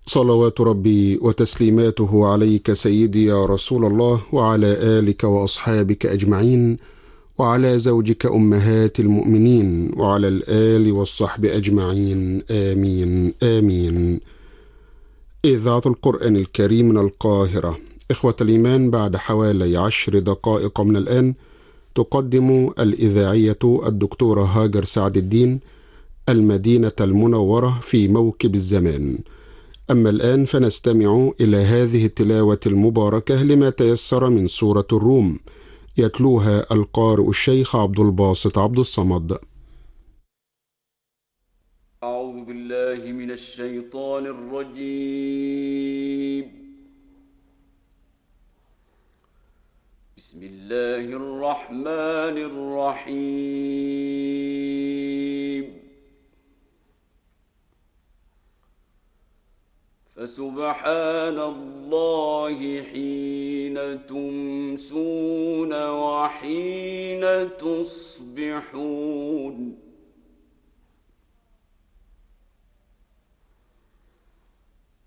صلوات ربي وتسليماته عليك سيدي يا رسول الله، وعلى آلك وأصحابك أجمعين، وعلى زوجك أمهات المؤمنين، وعلى الآل والصحب أجمعين، آمين آمين. إذاعة القرآن الكريم من القاهرة. إخوة الإيمان، بعد حوالي 10 دقائق من الآن تقدم الإذاعية الدكتورة هاجر سعد الدين المدينة المنورة في موكب الزمان. أما الآن فنستمع إلى هذه التلاوة المباركة لما تيسر من سورة الروم، يتلوها القارئ الشيخ عبد الباسط عبد الصمد. أعوذ بالله من الشيطان الرجيم. بسم الله الرحمن الرحيم. فسبحان الله حين تمسون وحين تصبحون.